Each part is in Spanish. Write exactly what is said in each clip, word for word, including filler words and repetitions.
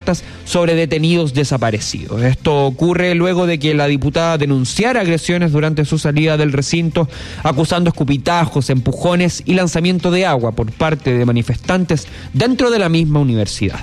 alertas sobre detenidos desaparecidos. Esto ocurre luego de que la diputada denunciara agresiones durante su salida del recinto, acusando escupitajos, empujones y lanzamiento de agua por parte de manifestantes dentro de la misma universidad.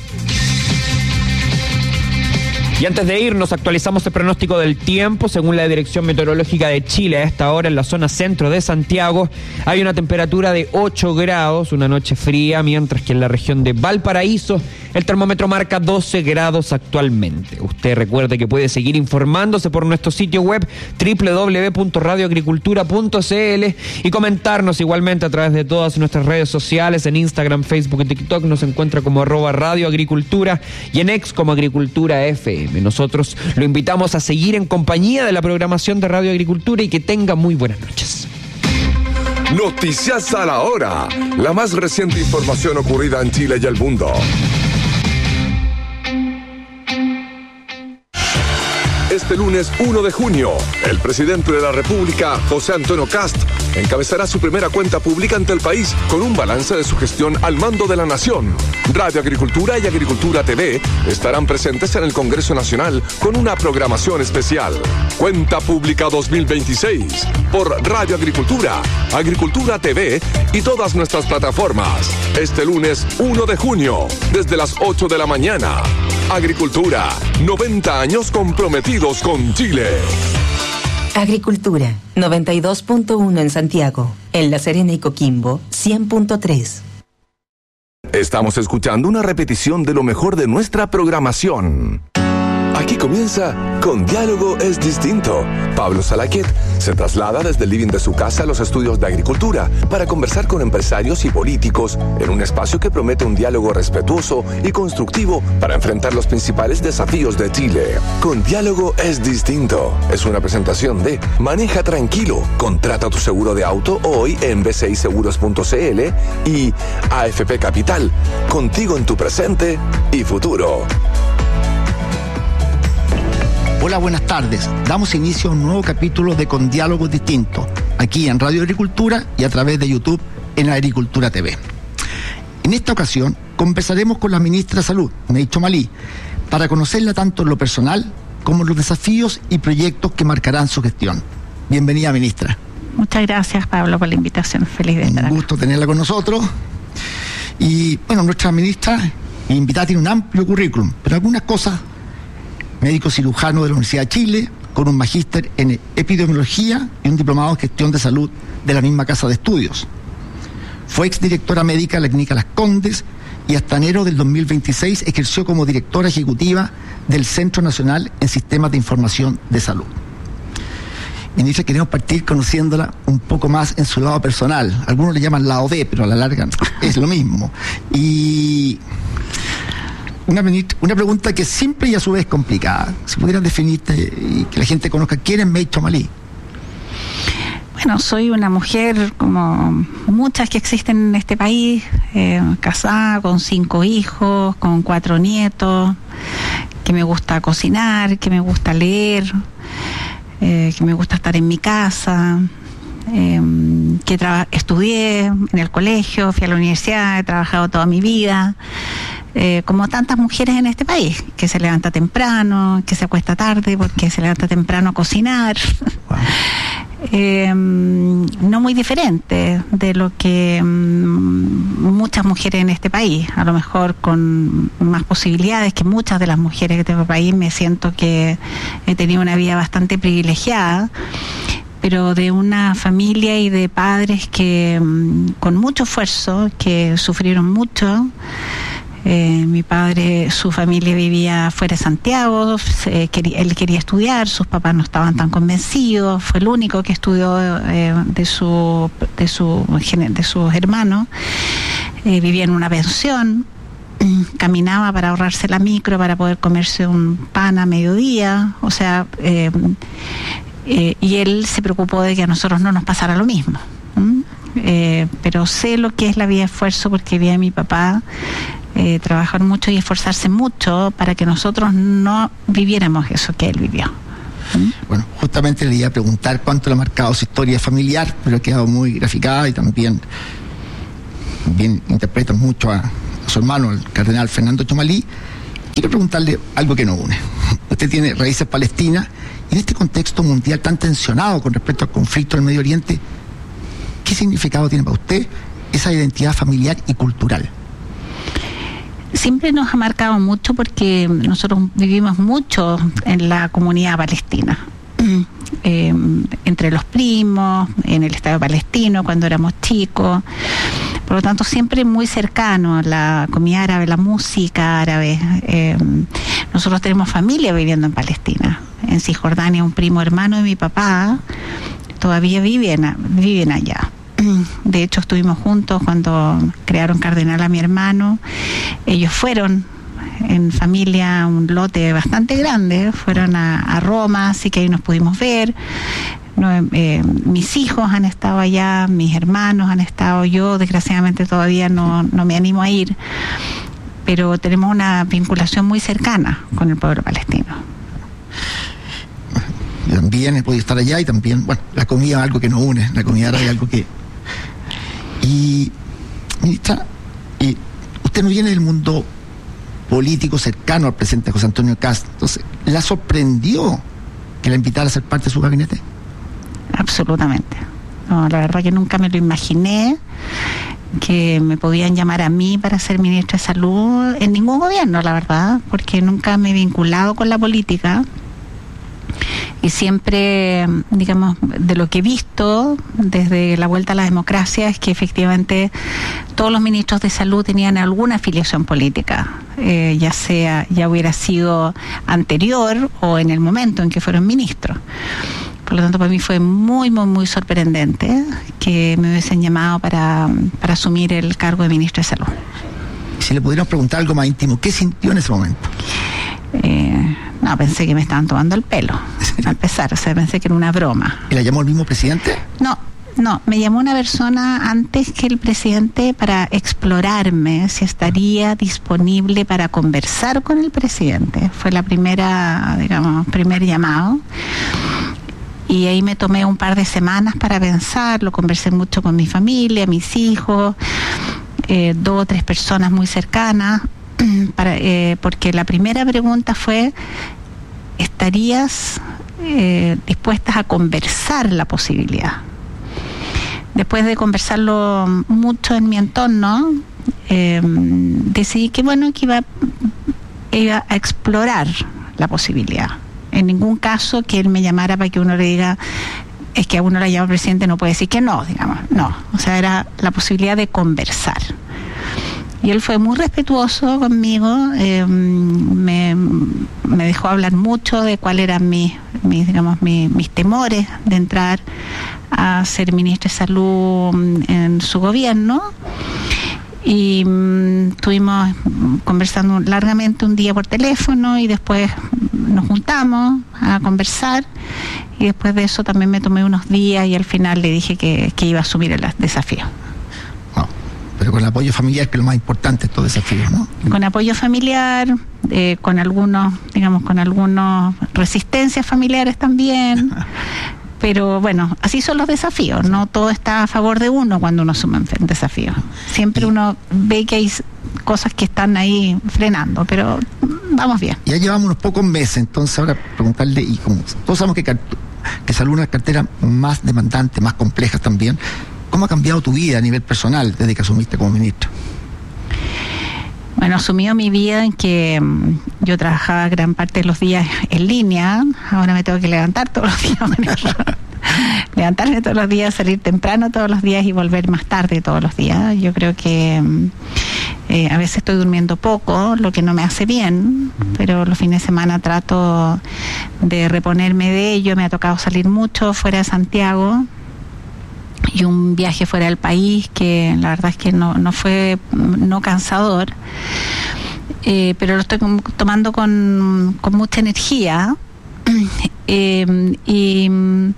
Y antes de irnos, actualizamos el pronóstico del tiempo. Según la Dirección Meteorológica de Chile, a esta hora en la zona centro de Santiago hay una temperatura de ocho grados, una noche fría, mientras que en la región de Valparaíso el termómetro marca doce grados actualmente. Usted recuerde que puede seguir informándose por nuestro sitio web doble u doble u doble u punto radio agricultura punto c l y comentarnos igualmente a través de todas nuestras redes sociales. En Instagram, Facebook y TikTok nos encuentra como arroba Radio Agricultura y en X como Agricultura F M. Nosotros lo invitamos a seguir en compañía de la programación de Radio Agricultura y que tenga muy buenas noches. Noticias a la hora. La más reciente información ocurrida en Chile y el mundo. Este lunes uno de junio, el presidente de la República, José Antonio Kast, encabezará su primera cuenta pública ante el país con un balance de su gestión al mando de la nación. Radio Agricultura y Agricultura T V estarán presentes en el Congreso Nacional con una programación especial. Cuenta Pública dos mil veintiséis por Radio Agricultura, Agricultura T V y todas nuestras plataformas. Este lunes uno de junio, desde las ocho de la mañana. Agricultura, noventa años comprometidos con Chile. Agricultura, noventa y dos punto uno en Santiago, en La Serena y Coquimbo, cien punto tres. Estamos escuchando una repetición de lo mejor de nuestra programación. Aquí comienza Con Diálogo es Distinto. Pablo Salaquet se traslada desde el living de su casa a los estudios de agricultura para conversar con empresarios y políticos en un espacio que promete un diálogo respetuoso y constructivo para enfrentar los principales desafíos de Chile. Con Diálogo es Distinto. Es una presentación de Maneja Tranquilo. Contrata tu seguro de auto hoy en b c i seguros punto c l y A F P Capital. Contigo en tu presente y futuro. Hola, buenas tardes. Damos inicio a un nuevo capítulo de Con Diálogos Distintos, aquí en Radio Agricultura y a través de YouTube en Agricultura T V. En esta ocasión conversaremos con la ministra de Salud, May Chomalí, para conocerla tanto en lo personal como en los desafíos y proyectos que marcarán su gestión. Bienvenida, ministra. Muchas gracias, Pablo, por la invitación. Feliz de estar acá. Un gusto tenerla con nosotros. Y bueno, nuestra ministra invitada tiene un amplio currículum, pero algunas cosas: médico cirujano de la Universidad de Chile, con un magíster en epidemiología y un diplomado en gestión de salud de la misma casa de estudios. Fue exdirectora médica de la Clínica Las Condes y hasta enero del dos mil veintiséis ejerció como directora ejecutiva del Centro Nacional en Sistemas de Información de Salud. Ministra, queremos partir conociéndola un poco más en su lado personal. Algunos le llaman lado B, pero a la larga es lo mismo. Y Una, una pregunta que es simple y a su vez complicada. Si pudieras definirte y que la gente conozca, ¿quién es May Chomalí? Bueno, soy una mujer como muchas que existen en este país, eh, casada, con cinco hijos, con cuatro nietos, que me gusta cocinar, que me gusta leer, eh, que me gusta estar en mi casa, eh, que traba- estudié en el colegio, fui a la universidad, he trabajado toda mi vida. Eh, como tantas mujeres en este país, que se levanta temprano, que se acuesta tarde porque se levanta temprano a cocinar. Wow. eh, no muy diferente de lo que um, muchas mujeres en este país, a lo mejor con más posibilidades que muchas de las mujeres de este país. Me siento que he tenido una vida bastante privilegiada, pero de una familia y de padres que um, con mucho esfuerzo, que sufrieron mucho. Eh, mi padre, su familia vivía fuera de Santiago, eh, quería, él quería estudiar, sus papás no estaban tan convencidos, fue el único que estudió eh, de su de su de sus hermanos, eh, vivía en una pensión, caminaba para ahorrarse la micro para poder comerse un pan a mediodía, o sea, eh, eh, y él se preocupó de que a nosotros no nos pasara lo mismo. ¿Mm? Eh, pero sé lo que es la vida de esfuerzo porque vi a mi papá Eh, trabajar mucho y esforzarse mucho para que nosotros no viviéramos eso que él vivió. ¿Mm? Bueno, justamente le iba a preguntar cuánto le ha marcado su historia familiar, pero ha quedado muy graficada y también bien interpreta mucho a, a su hermano, el cardenal Fernando Chomalí. quiero preguntarle algo que nos une. Usted tiene raíces palestinas y en este contexto mundial tan tensionado con respecto al conflicto del Medio Oriente, ¿qué significado tiene para usted esa identidad familiar y cultural? Siempre nos ha marcado mucho porque nosotros vivimos mucho en la comunidad palestina. Eh, entre los primos, en el Estado palestino, cuando éramos chicos. Por lo tanto, siempre muy cercano a la comida árabe, la música árabe. Eh, nosotros tenemos familia viviendo en Palestina. En Cisjordania, un primo hermano de mi papá todavía viven, viven allá. De hecho, estuvimos juntos cuando crearon Cardenal a mi hermano. Ellos fueron en familia, un lote bastante grande, fueron a, a Roma, así que ahí nos pudimos ver. No, eh, mis hijos han estado allá, mis hermanos han estado, yo desgraciadamente todavía no, no me animo a ir, pero tenemos una vinculación muy cercana con el pueblo palestino. Yo también he podido estar allá y también, bueno, la comida es algo que nos une, la comida árabe es algo que... Y, ministra, y usted no viene del mundo político cercano al presidente José Antonio Kast, entonces, ¿la sorprendió que la invitara a ser parte de su gabinete? Absolutamente. No, la verdad que nunca me lo imaginé que me podían llamar a mí para ser ministra de Salud en ningún gobierno, la verdad, porque nunca me he vinculado con la política. Y siempre, digamos, de lo que he visto desde la vuelta a la democracia es que efectivamente todos los ministros de salud tenían alguna afiliación política, eh, ya sea, ya hubiera sido anterior o en el momento en que fueron ministros. Por lo tanto, para mí fue muy, muy, muy sorprendente que me hubiesen llamado para, para asumir el cargo de ministro de Salud. Si le pudiéramos preguntar algo más íntimo, ¿qué sintió en ese momento? Eh, no, pensé que me estaban tomando el pelo, a empezar, o sea, pensé que era una broma. ¿Y la llamó el mismo presidente? No, no, me llamó una persona antes que el presidente para explorarme si estaría disponible para conversar con el presidente. Fue la primera, digamos, primer llamado. Y ahí me tomé un par de semanas para pensarlo, conversé mucho con mi familia, mis hijos, eh, dos o tres personas muy cercanas. Para, eh, porque la primera pregunta fue: ¿estarías eh, dispuestas a conversar la posibilidad? Después de conversarlo mucho en mi entorno, eh, decidí que bueno, que iba, iba a explorar la posibilidad. En ningún caso que él me llamara para que uno le diga, es que a uno le llama presidente, no puede decir que no, digamos, no. O sea, era la posibilidad de conversar. Y él fue muy respetuoso conmigo, eh, me, me dejó hablar mucho de cuáles eran mis, mis, digamos, mis, mis temores de entrar a ser ministra de Salud en su gobierno. Y um, estuvimos conversando largamente un día por teléfono y después nos juntamos a conversar, y después de eso también me tomé unos días y al final le dije que, que iba a asumir el desafío. Pero con el apoyo familiar, que es lo más importante de estos desafíos, ¿no? Con apoyo familiar, eh, con algunos, digamos, con algunas resistencias familiares también. Pero bueno, así son los desafíos, no todo está a favor de uno cuando uno asume un desafío. Siempre uno ve que hay cosas que están ahí frenando, pero vamos bien. Ya llevamos unos pocos meses, entonces ahora preguntarle, y como todos sabemos que, que Salud es una cartera más demandante, más compleja también, ¿cómo ha cambiado tu vida a nivel personal desde que asumiste como ministro? Bueno, asumió mi vida en que um, yo trabajaba gran parte de los días en línea. Ahora me tengo que levantar todos los días. Levantarme todos los días, salir temprano todos los días y volver más tarde todos los días. Yo creo que um, eh, a veces estoy durmiendo poco, lo que no me hace bien, pero los fines de semana trato de reponerme de ello. Me ha tocado salir mucho fuera de Santiago, y un viaje fuera del país que la verdad es que no, no fue no cansador, eh, pero lo estoy tomando con, con mucha energía, eh, y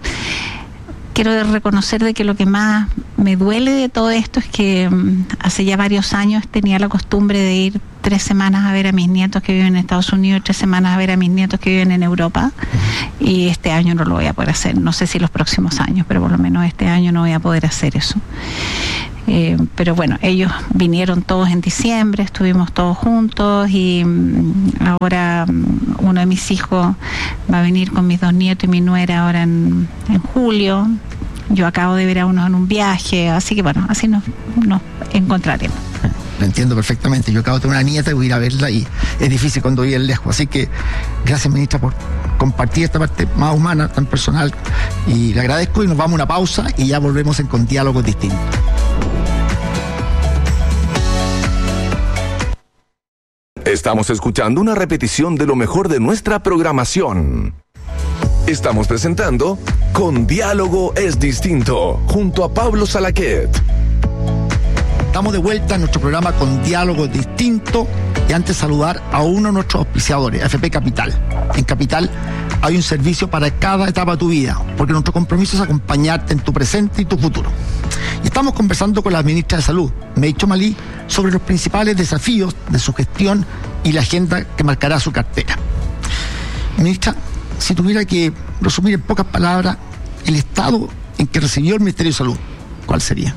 quiero reconocer de que lo que más me duele de todo esto es que hace ya varios años tenía la costumbre de ir tres semanas a ver a mis nietos que viven en Estados Unidos, tres semanas a ver a mis nietos que viven en Europa, y este año no lo voy a poder hacer. No sé si los próximos años, pero por lo menos este año no voy a poder hacer eso. Eh, pero bueno, ellos vinieron todos en diciembre, estuvimos todos juntos y mm, ahora mm, uno de mis hijos va a venir con mis dos nietos y mi nuera ahora en, en julio. Yo acabo de ver a unos en un viaje, así que bueno, así nos, nos encontraremos. Lo entiendo perfectamente. Yo acabo de tener una nieta y voy a ir a verla y es difícil cuando viven lejos. Así que gracias, ministra, por compartir esta parte más humana, tan personal. Y le agradezco y nos vamos a una pausa y ya volvemos en Con Diálogos Distintos. Estamos escuchando una repetición de lo mejor de nuestra programación. Estamos presentando Con Diálogo es Distinto, junto a Pablo Salaquet. Estamos de vuelta en nuestro programa Con Diálogos Distintos y antes saludar a uno de nuestros auspiciadores, A F P Capital. En Capital hay un servicio para cada etapa de tu vida, porque nuestro compromiso es acompañarte en tu presente y tu futuro. Y estamos conversando con la ministra de Salud, Meritxell Chomalí, sobre los principales desafíos de su gestión y la agenda que marcará su cartera. Ministra, si tuviera que resumir en pocas palabras el estado en que recibió el Ministerio de Salud, ¿cuál sería?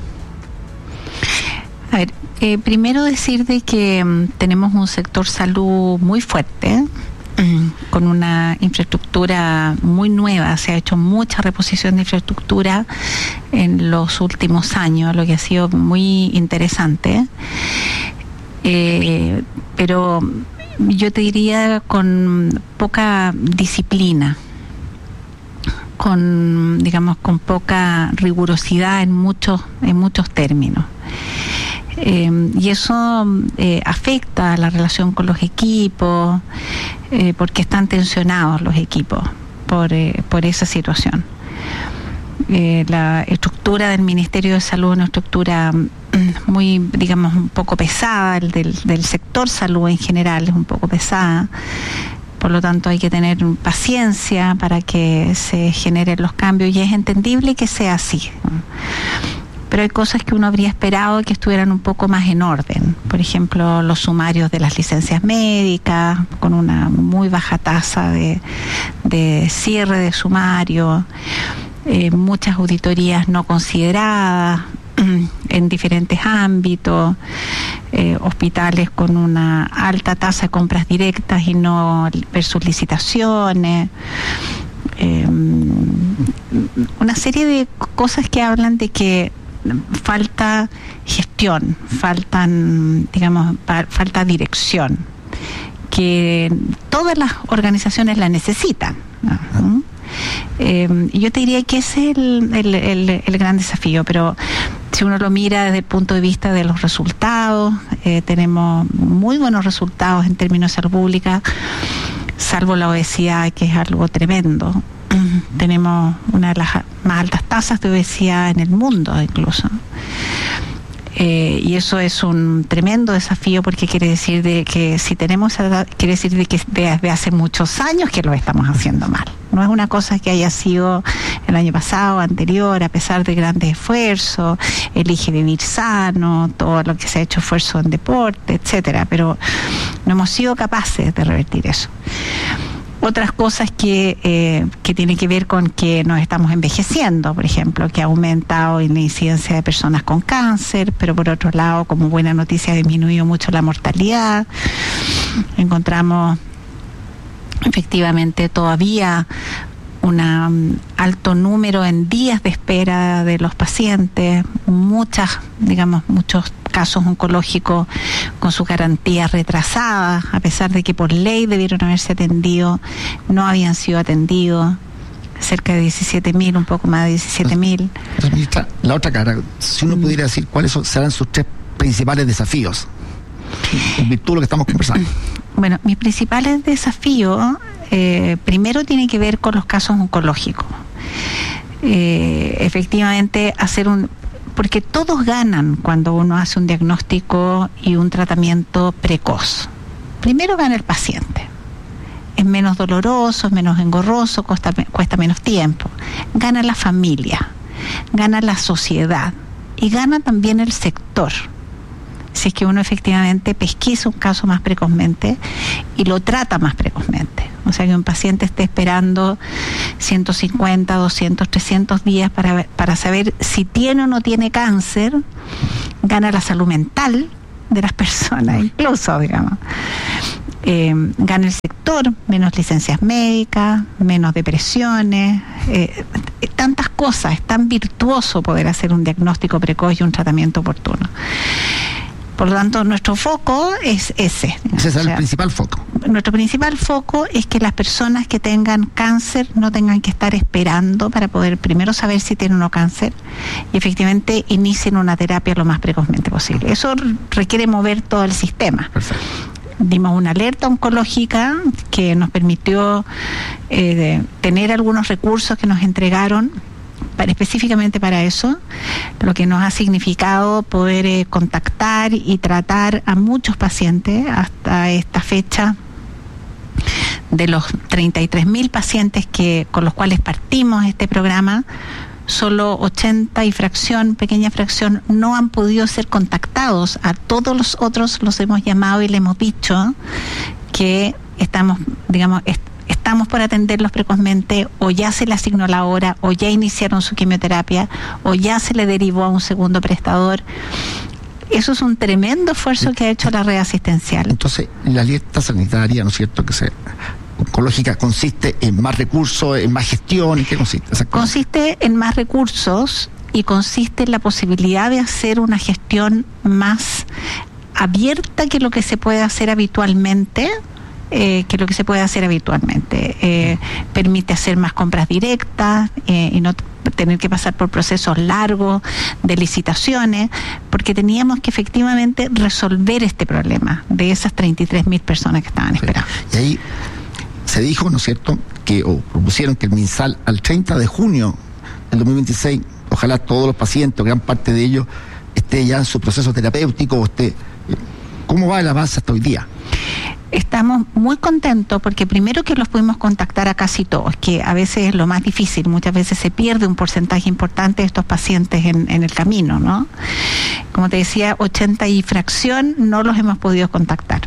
A ver, eh, primero decir de que um, tenemos un sector salud muy fuerte, um, con una infraestructura muy nueva. Se ha hecho mucha reposición de infraestructura en los últimos años, lo que ha sido muy interesante. Eh, pero yo te diría con poca disciplina, con, digamos, con poca rigurosidad en muchos, en muchos términos. Eh, y eso eh, afecta a la relación con los equipos, eh, porque están tensionados los equipos por, eh, por esa situación. Eh, la estructura del Ministerio de Salud es una estructura muy, digamos, un poco pesada, el del, del sector salud en general es un poco pesada. Por lo tanto, hay que tener paciencia para que se generen los cambios y es entendible que sea así. Pero hay cosas que uno habría esperado que estuvieran un poco más en orden. Por ejemplo, los sumarios de las licencias médicas, con una muy baja tasa de, de cierre de sumario, eh, muchas auditorías no consideradas en diferentes ámbitos, eh, hospitales con una alta tasa de compras directas y no versus licitaciones. Eh, una serie de cosas que hablan de que falta gestión, faltan, digamos, pa, falta dirección, que todas las organizaciones la necesitan, ¿no? Eh, y yo te diría que ese es el, el, el, el gran desafío, pero si uno lo mira desde el punto de vista de los resultados, eh, tenemos muy buenos resultados en términos de salud pública, salvo la obesidad, que es algo tremendo. Tenemos una de las más altas tasas de obesidad en el mundo incluso. Eh, y eso es un tremendo desafío porque quiere decir de que si tenemos edad, quiere decir de que desde hace muchos años que lo estamos haciendo mal. No es una cosa que haya sido el año pasado, anterior, a pesar de grandes esfuerzos, elige vivir sano, todo lo que se ha hecho esfuerzo en deporte, etcétera, pero no hemos sido capaces de revertir eso. Otras cosas que, eh, que tienen que ver con que nos estamos envejeciendo, por ejemplo, que ha aumentado la incidencia de personas con cáncer, pero por otro lado, como buena noticia, ha disminuido mucho la mortalidad. Encontramos efectivamente todavía un um, alto número en días de espera de los pacientes, muchas, digamos, muchos casos oncológicos con sus garantías retrasadas, a pesar de que por ley debieron haberse atendido, no habían sido atendidos, cerca de diecisiete mil, un poco más de diecisiete mil. La otra cara, si uno pudiera decir cuáles son, serán sus tres principales desafíos, en virtud de lo que estamos conversando. Bueno, mis principales desafíos, eh, primero tienen que ver con los casos oncológicos. Eh, efectivamente, hacer un... Porque todos ganan cuando uno hace un diagnóstico y un tratamiento precoz. Primero gana el paciente. Es menos doloroso, es menos engorroso, cuesta, cuesta menos tiempo. Gana la familia, gana la sociedad y gana también el sector. Si es que uno efectivamente pesquisa un caso más precozmente y lo trata más precozmente. O sea, que un paciente esté esperando ciento cincuenta, doscientos, trescientos días para, para saber si tiene o no tiene cáncer gana la salud mental de las personas, incluso, digamos. Eh, gana el sector, menos licencias médicas, menos depresiones, eh, tantas cosas. Es tan virtuoso poder hacer un diagnóstico precoz y un tratamiento oportuno. Por lo tanto, nuestro foco es ese. Ese es el o sea, principal foco. Nuestro principal foco es que las personas que tengan cáncer no tengan que estar esperando para poder primero saber si tienen o no cáncer y efectivamente inicien una terapia lo más precozmente posible. Eso requiere mover todo el sistema. Perfecto. Dimos una alerta oncológica que nos permitió eh, de tener algunos recursos que nos entregaron para, específicamente para eso, lo que nos ha significado poder eh, contactar y tratar a muchos pacientes hasta esta fecha. De los treinta y tres mil pacientes que con los cuales partimos este programa, solo ochenta y fracción, pequeña fracción, no han podido ser contactados. A todos los otros los hemos llamado y le hemos dicho que estamos, digamos, est- estamos por atenderlos precozmente, o ya se le asignó la hora, o ya iniciaron su quimioterapia, o ya se le derivó a un segundo prestador. Eso es un tremendo esfuerzo que ha hecho la red asistencial. Entonces, la alerta sanitaria, ¿no es cierto?, que se oncológica consiste en más recursos, en más gestión. ¿En qué consiste? Consiste en más recursos y consiste en la posibilidad de hacer una gestión más abierta que lo que se puede hacer habitualmente. Eh, que lo que se puede hacer habitualmente. Eh, permite hacer más compras directas eh, y no t- tener que pasar por procesos largos de licitaciones, porque teníamos que efectivamente resolver este problema de esas treinta y tres mil personas que estaban esperando. Y ahí se dijo, ¿no es cierto?, que o propusieron que el MinSal al treinta de junio del dos mil veintiséis, ojalá todos los pacientes, gran parte de ellos, esté ya en su proceso terapéutico, o esté. ¿Cómo va el avance hasta hoy día? Estamos muy contentos porque primero que los pudimos contactar a casi todos, que a veces es lo más difícil, muchas veces se pierde un porcentaje importante de estos pacientes en, en el camino, ¿no? Como te decía, ochenta y fracción no los hemos podido contactar.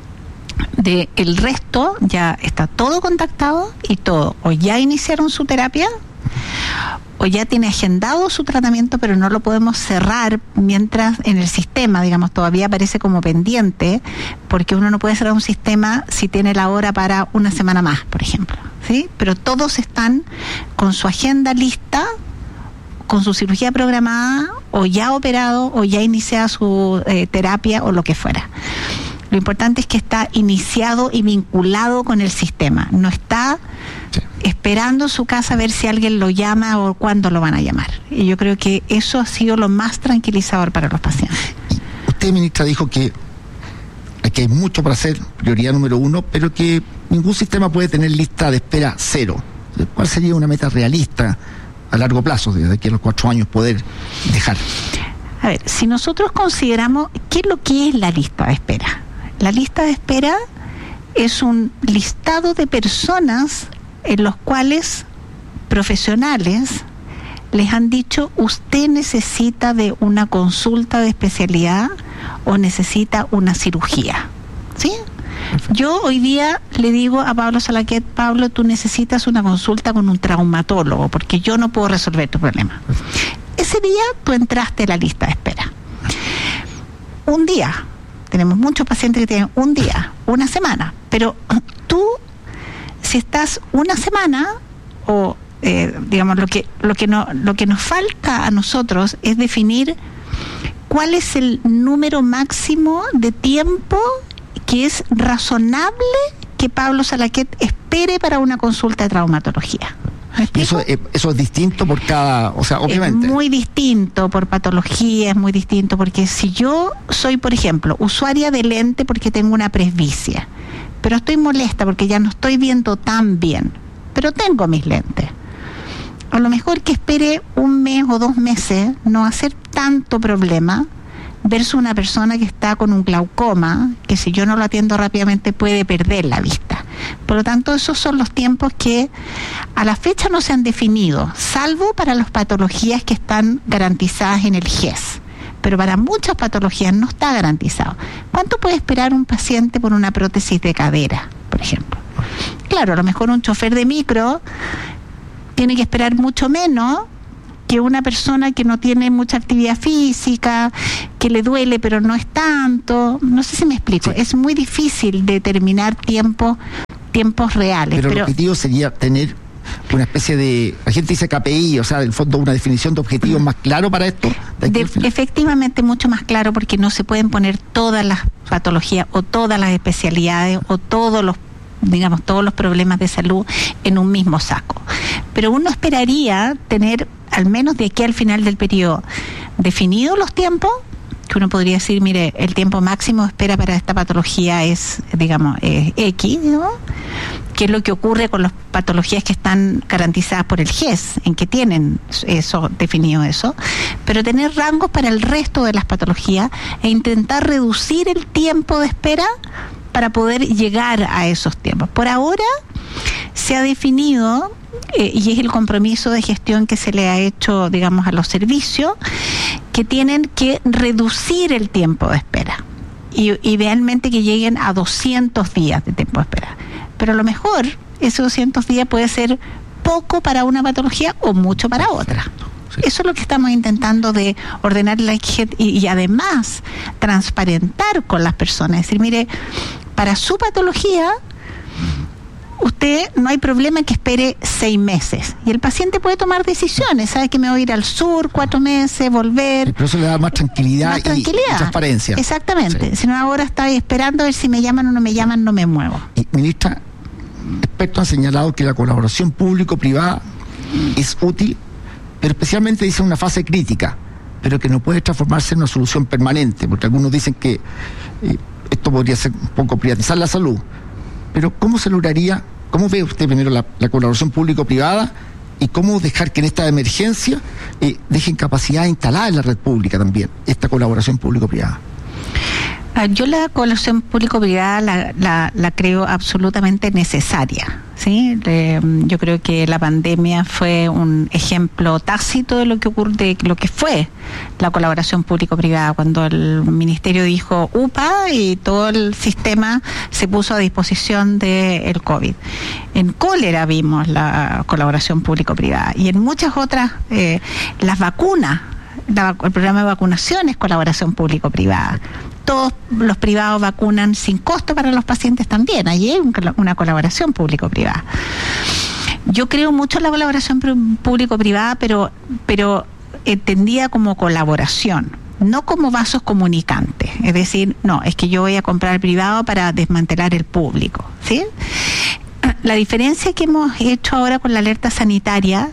De el resto ya está todo contactado y todo, o ya iniciaron su terapia, o ya tiene agendado su tratamiento, pero no lo podemos cerrar mientras en el sistema, digamos, todavía aparece como pendiente, porque uno no puede cerrar un sistema si tiene la hora para una semana más, por ejemplo, ¿sí? Pero todos están con su agenda lista, con su cirugía programada, o ya operado, o ya iniciada su eh, terapia, o lo que fuera. Lo importante es que está iniciado y vinculado con el sistema, no está sí. esperando en su casa a ver si alguien lo llama o cuándo lo van a llamar. Y yo creo que eso ha sido lo más tranquilizador para los pacientes. Usted, ministra, dijo que aquí hay mucho para hacer, prioridad número uno, pero que ningún sistema puede tener lista de espera cero. ¿Cuál sería una meta realista a largo plazo, desde aquí a los cuatro años, poder dejar? A ver, si nosotros consideramos, ¿qué es lo que es la lista de espera? La lista de espera es un listado de personas en los cuales profesionales les han dicho: usted necesita de una consulta de especialidad o necesita una cirugía, ¿sí? Yo hoy día le digo a Pablo Salaquet: Pablo, tú necesitas una consulta con un traumatólogo porque yo no puedo resolver tu problema. Ese día tú entraste a la lista de espera. Un día, tenemos muchos pacientes que tienen un día, una semana, pero tú, si estás una semana, o eh, digamos, lo que, lo que no, lo que nos falta a nosotros es definir cuál es el número máximo de tiempo que es razonable que Pablo Salaquet espere para una consulta de traumatología. Y eso, eso es distinto por cada, o sea, obviamente. Es muy distinto por patología, es muy distinto, porque si yo soy, por ejemplo, usuaria de lente porque tengo una presbicia, pero estoy molesta porque ya no estoy viendo tan bien, pero tengo mis lentes, a lo mejor que espere un mes o dos meses no va a ser tanto problema versus una persona que está con un glaucoma, que si yo no lo atiendo rápidamente puede perder la vista. Por lo tanto, esos son los tiempos que a la fecha no se han definido, salvo para las patologías que están garantizadas en el G E S. Pero para muchas patologías no está garantizado. ¿Cuánto puede esperar un paciente por una prótesis de cadera, por ejemplo? Claro, a lo mejor un chofer de micro tiene que esperar mucho menos que una persona que no tiene mucha actividad física, que le duele pero no es tanto. No sé si me explico. Sí. Es muy difícil determinar tiempo, tiempos reales. Pero, pero el objetivo sería tener una especie de, la gente dice K P I, o sea, en el fondo una definición de objetivos más claro para esto. De de, efectivamente, mucho más claro, porque no se pueden poner todas las patologías o todas las especialidades o todos los, digamos, todos los problemas de salud en un mismo saco. Pero uno esperaría tener, al menos de aquí al final del periodo, definidos los tiempos, que uno podría decir, mire, el tiempo máximo de espera para esta patología es, digamos, es X, ¿no? ¿Qué es lo que ocurre con las patologías que están garantizadas por el G E S, en que tienen eso definido eso? Pero tener rangos para el resto de las patologías e intentar reducir el tiempo de espera para poder llegar a esos tiempos. Por ahora se ha definido, eh, y es el compromiso de gestión que se le ha hecho, digamos, a los servicios, que tienen que reducir el tiempo de espera. Y idealmente que lleguen a doscientos días de tiempo de espera. Pero a lo mejor esos doscientos días puede ser poco para una patología o mucho para otra. Sí. Eso es lo que estamos intentando de ordenar la y, y además transparentar con las personas. Es decir, mire, para su patología usted no hay problema en que espere seis meses. Y el paciente puede tomar decisiones. Sabe que me voy a ir al sur cuatro meses, volver. Pero eso le da más tranquilidad, más tranquilidad. Y, y transparencia. Exactamente. Sí. Si no, ahora está esperando a ver si me llaman o no me llaman, no me muevo. Y, ministra, expertos han señalado que la colaboración público-privada es útil, pero especialmente dice una fase crítica, pero que no puede transformarse en una solución permanente, porque algunos dicen que eh, esto podría ser un poco privatizar la salud. Pero ¿cómo se lograría, cómo ve usted primero la, la colaboración público-privada y cómo dejar que en esta emergencia eh, dejen capacidad instalada en la red pública también, esta colaboración público-privada? Yo la colaboración público-privada la, la, la creo absolutamente necesaria, ¿sí? Eh, yo creo que la pandemia fue un ejemplo tácito de lo que ocurre, de lo que fue la colaboración público-privada, cuando el ministerio dijo U P A y todo el sistema se puso a disposición del COVID. En cólera vimos la colaboración público-privada y en muchas otras, eh, las vacunas, la, el programa de vacunación es colaboración público-privada. Todos los privados vacunan sin costo para los pacientes también. Allí hay una colaboración público-privada. Yo creo mucho en la colaboración público-privada, pero, pero entendida como colaboración, no como vasos comunicantes. Es decir, no, es que yo voy a comprar el privado para desmantelar el público, ¿sí? La diferencia que hemos hecho ahora con la alerta sanitaria,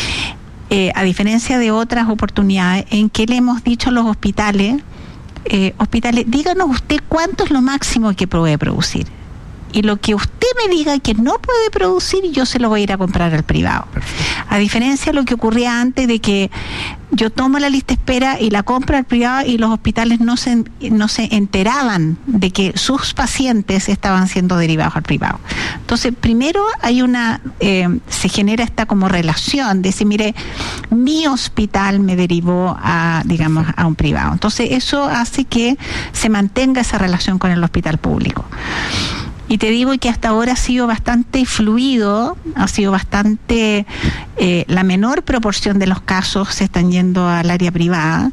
eh, a diferencia de otras oportunidades, en que le hemos dicho a los hospitales, Eh, hospitales, díganos usted cuánto es lo máximo que puede producir. Y lo que usted me diga que no puede producir, yo se lo voy a ir a comprar al privado. Perfecto. A diferencia de lo que ocurría antes, de que yo tomo la lista de espera y la compro al privado y los hospitales no se, no se enteraban de que sus pacientes estaban siendo derivados al privado. Entonces, primero hay una, eh, se genera esta como relación de decir, mire, mi hospital me derivó a, digamos, a un privado. Entonces, eso hace que se mantenga esa relación con el hospital público. Y te digo que hasta ahora ha sido bastante fluido, ha sido bastante, eh, la menor proporción de los casos se están yendo al área privada,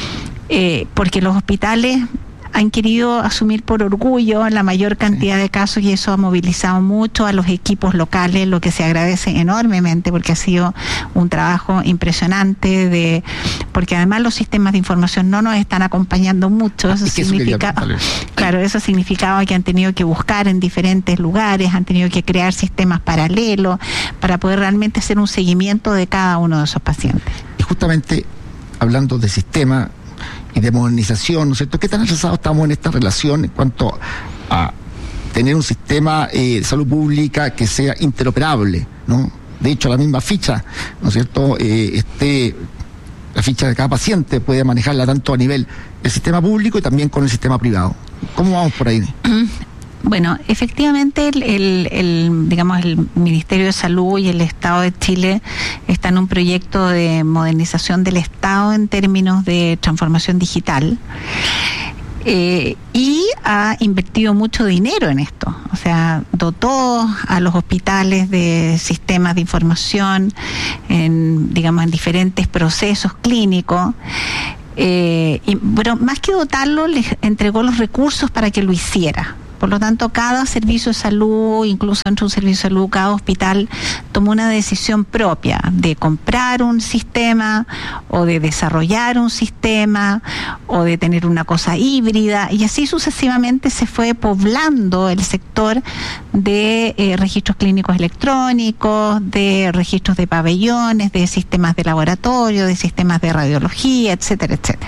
eh, porque los hospitales han querido asumir por orgullo la mayor cantidad de casos y eso ha movilizado mucho a los equipos locales, lo que se agradece enormemente porque ha sido un trabajo impresionante, de porque además los sistemas de información no nos están acompañando mucho. Eso significa, claro, eso significaba que han tenido que buscar en diferentes lugares, han tenido que crear sistemas paralelos para poder realmente hacer un seguimiento de cada uno de esos pacientes. Y justamente hablando de sistema y de modernización, ¿no es cierto? ¿Qué tan atrasados estamos en esta relación en cuanto a tener un sistema eh, de salud pública que sea interoperable, ¿no? De hecho, la misma ficha, ¿no es cierto? Eh, este, la ficha de cada paciente puede manejarla tanto a nivel del sistema público y también con el sistema privado. ¿Cómo vamos por ahí? Bueno, efectivamente, el, el, el, digamos, el Ministerio de Salud y el Estado de Chile están en un proyecto de modernización del Estado en términos de transformación digital. Eh, y ha invertido mucho dinero en esto, o sea, dotó a los hospitales de sistemas de información, en, digamos, en diferentes procesos clínicos. Eh, y, pero más que dotarlo, les entregó los recursos para que lo hiciera. Por lo tanto, cada servicio de salud, incluso dentro de un servicio de salud, cada hospital tomó una decisión propia de comprar un sistema o de desarrollar un sistema o de tener una cosa híbrida, y así sucesivamente se fue poblando el sector de eh, registros clínicos electrónicos, de registros de pabellones, de sistemas de laboratorio, de sistemas de radiología, etcétera, etcétera.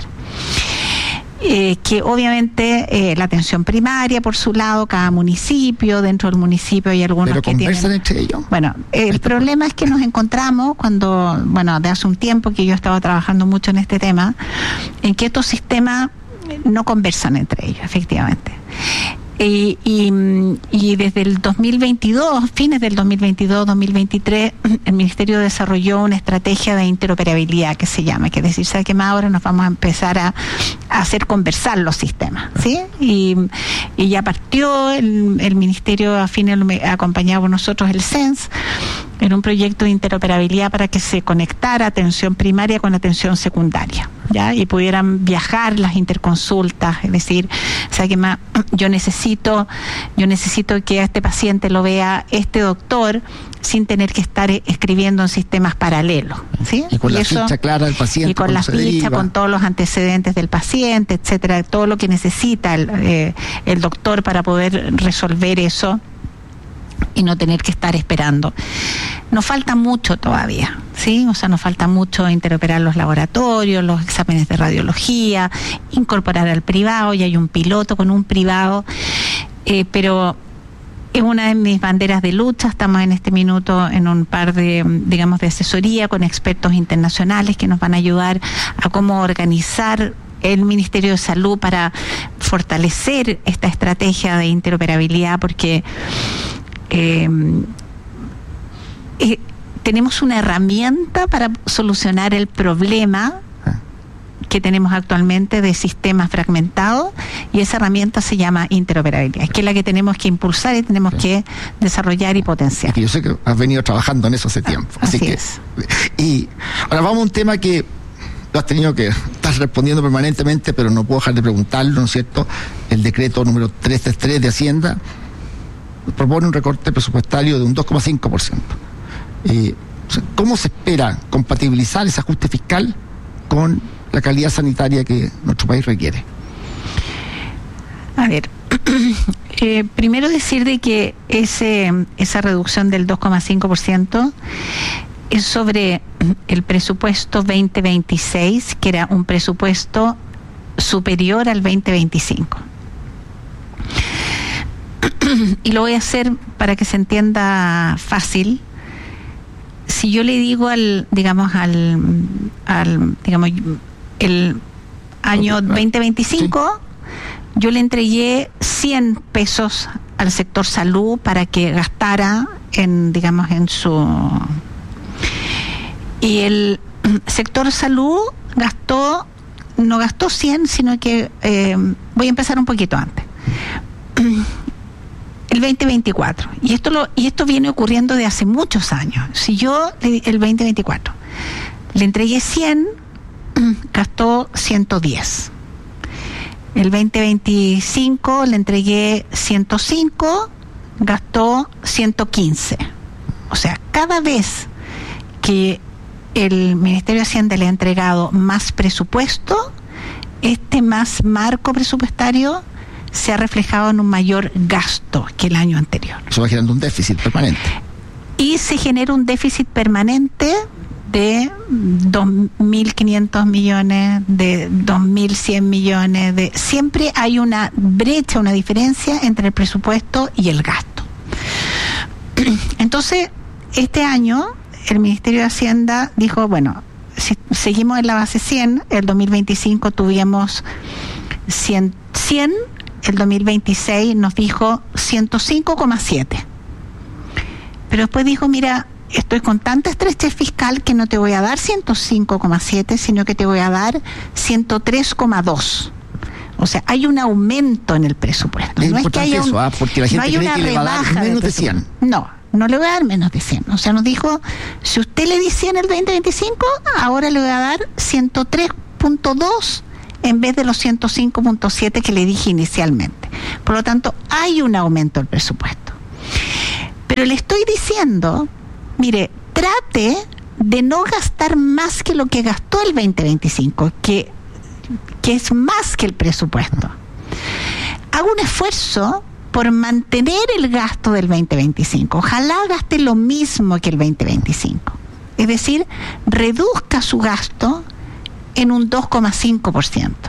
Eh, que obviamente eh, la atención primaria, por su lado, cada municipio, dentro del municipio hay algunos ¿Pero que conversan tienen... entre ellos? Bueno, eh, el problema es que nos encontramos cuando, bueno, de hace un tiempo que yo estaba trabajando mucho en este tema, en que estos sistemas no conversan entre ellos, efectivamente. Y, y, y desde el dos mil veintidós, fines del dos mil veintidós, dos mil veintitrés, el Ministerio desarrolló una estrategia de interoperabilidad que se llama, que es decir, ¿sabe qué más? Ahora nos vamos a empezar a, a hacer conversar los sistemas, ¿sí? Y, y ya partió el, el Ministerio, a fines, acompañado por nosotros, el C E N S, en un proyecto de interoperabilidad para que se conectara atención primaria con atención secundaria, ¿ya? Y pudieran viajar las interconsultas, es decir, ¿sabe qué más? Yo necesito, yo necesito que a este paciente lo vea este doctor sin tener que estar escribiendo en sistemas paralelos, ¿sí? Y con y la eso, ficha clara del paciente. y con la ficha, con todos los antecedentes del paciente, etcétera, todo lo que necesita el, eh, el doctor para poder resolver eso y no tener que estar esperando. Nos falta mucho todavía, ¿sí? O sea, nos falta mucho interoperar los laboratorios, los exámenes de radiología, incorporar al privado, y hay un piloto con un privado, eh, pero es una de mis banderas de lucha. Estamos en este minuto en un par de, digamos, de asesoría con expertos internacionales que nos van a ayudar a cómo organizar el Ministerio de Salud para fortalecer esta estrategia de interoperabilidad, porque Eh, eh, tenemos una herramienta para solucionar el problema que tenemos actualmente de sistemas fragmentados, y esa herramienta se llama interoperabilidad, que es la que tenemos que impulsar y tenemos que desarrollar y potenciar. Que yo sé que has venido trabajando en eso hace tiempo. Así, Así que, es. Y ahora vamos a un tema que lo has tenido que estás respondiendo permanentemente, pero no puedo dejar de preguntarlo, ¿no es cierto? El decreto número trescientos treinta y tres de Hacienda propone un recorte presupuestario de un dos coma cinco por ciento. Eh, ¿Cómo se espera compatibilizar ese ajuste fiscal con la calidad sanitaria que nuestro país requiere? A ver, eh, primero decir de que ese esa reducción del dos coma cinco por ciento es sobre el presupuesto veinte veintiséis, que era un presupuesto superior al veinte veinticinco. Y lo voy a hacer para que se entienda fácil. Si yo le digo al, digamos, al, al digamos, el año veinte veinticinco, sí, yo le entregué cien pesos al sector salud para que gastara en, digamos, en su... Y el sector salud gastó, no gastó cien, sino que, eh, voy a empezar un poquito antes. El veinte veinticuatro, y esto lo y esto viene ocurriendo de hace muchos años. Si yo el veinte veinticuatro le entregué cien, gastó ciento diez. El veinte veinticinco le entregué ciento cinco, gastó ciento quince. O sea, cada vez que el Ministerio de Hacienda le ha entregado más presupuesto, este más marco presupuestario se ha reflejado en un mayor gasto que el año anterior. Eso va generando un déficit permanente. Y se genera un déficit permanente de dos mil quinientos millones, de dos mil cien millones, de siempre hay una brecha, una diferencia entre el presupuesto y el gasto. Entonces, este año el Ministerio de Hacienda dijo, bueno, si seguimos en la base cien, el dos mil veinticinco tuvimos cien, cien, el dos mil veintiséis nos dijo ciento cinco coma siete. Pero después dijo, mira, estoy con tanta estrechez fiscal que no te voy a dar ciento cinco coma siete, sino que te voy a dar ciento tres coma dos. O sea, hay un aumento en el presupuesto. Es no es que haya un, eso, ¿ah? Porque la gente no hay cree una que le va a dar rebaja menos de del cien. presupuesto. No, no le voy a dar menos de cien. O sea, nos dijo, si usted le di cien el veinte veinticinco, ahora le voy a dar ciento tres punto dos en vez de los ciento cinco punto siete que le dije inicialmente. Por lo tanto, hay un aumento del presupuesto. Pero le estoy diciendo, mire, trate de no gastar más que lo que gastó el veinte veinticinco, que, que es más que el presupuesto. Hago un esfuerzo por mantener el gasto del veinte veinticinco. Ojalá gaste lo mismo que el veinte veinticinco. Es decir, reduzca su gasto en un dos coma cinco por ciento.